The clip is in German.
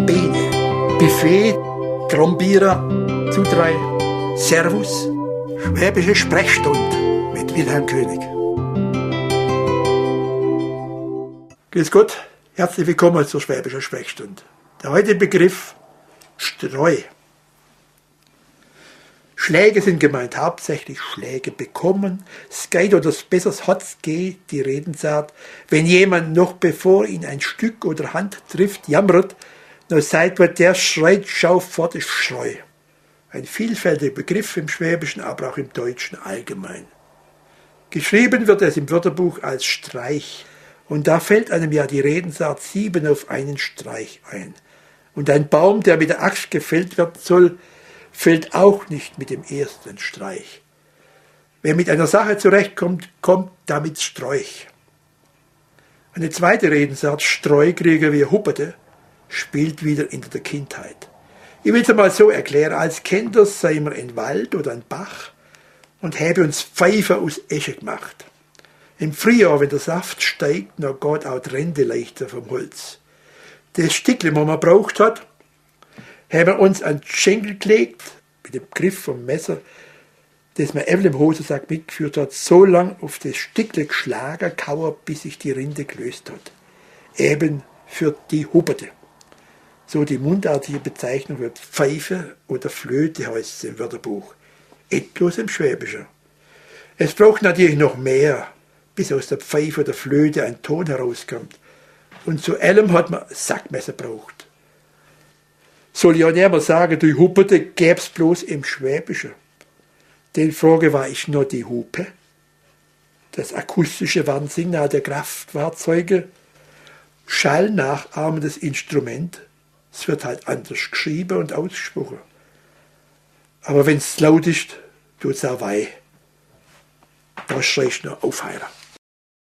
Bene, Buffet, Trombierer, Zudrei, Servus, Schwäbische Sprechstunde mit Wilhelm König. Grüß Gott, herzlich willkommen zur Schwäbischen Sprechstunde. Der heutige Begriff Streu. Schläge sind gemeint, hauptsächlich Schläge bekommen. Es geht oder besser hat's geht, die Redensart, wenn jemand noch bevor ihn ein Stück oder Hand trifft, jammert, nur seit wird der schreit, schau fort, ist Schreu. Ein vielfältiger Begriff im Schwäbischen, aber auch im Deutschen allgemein. Geschrieben wird es im Wörterbuch als Streich. Und da fällt einem ja die Redensart 7 auf einen Streich ein. Und ein Baum, der mit der Axt gefällt werden soll, fällt auch nicht mit dem ersten Streich. Wer mit einer Sache zurechtkommt, kommt damit Sträuch. Eine zweite Redensart, Streukrieger wie Hupperte, spielt wieder in der Kindheit. Ich will es einmal so erklären, als Kinder seien wir in Wald oder ein Bach und haben uns Pfeife aus Esche gemacht. Im Frühjahr, wenn der Saft steigt, dann geht auch die Rinde leichter vom Holz. Das Stückchen, das man braucht hat, haben wir uns an den Schenkel gelegt, mit dem Griff vom Messer, das man eben im Hosensack mitgeführt hat, so lang auf das Stückchen geschlagen, kauert, bis sich die Rinde gelöst hat. Eben für die Hupperte. So die mundartige Bezeichnung für Pfeife oder Flöte heißt es im Wörterbuch. Etwas im Schwäbischen. Es braucht natürlich noch mehr, bis aus der Pfeife oder Flöte ein Ton herauskommt. Und zu allem hat man Sackmesser braucht. Soll ja nicht mehr sagen, die Hupperte gäb's bloß im Schwäbischen. Die Frage war, ist nur die Hupe? Das akustische Warnsignal der Kraftfahrzeuge, schallnachahmendes Instrument. Es wird halt anders geschrieben und ausgesprochen. Aber wenn es laut ist, tut es auch weh. Da schreist du nur aufheilen.